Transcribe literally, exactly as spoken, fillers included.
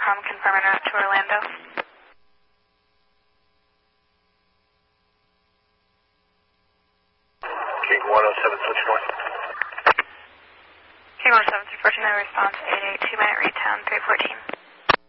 com, confirming route to Orlando. King one oh seven, switch north. King one oh seven, three fourteen, response eight eight two, minute read town, three fourteen.